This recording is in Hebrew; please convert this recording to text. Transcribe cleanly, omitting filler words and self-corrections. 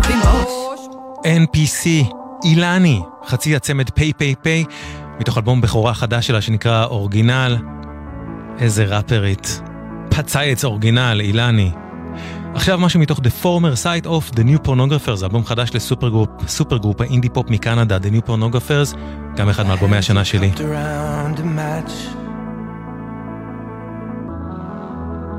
NPC, אילני, חצי הצמד פיי פיי פיי, מתוך אלבום בכורה חדש שלה שנקרא אורגינל. איזה ראפרית, פצייץ אורגינל, אילני. עכשיו משהו מתוך The Former Side of The New Pornographers, אלבום חדש לסופר גרופ האינדי פופ מקנדה, The New Pornographers, גם אחד מאלבומי השנה שלי.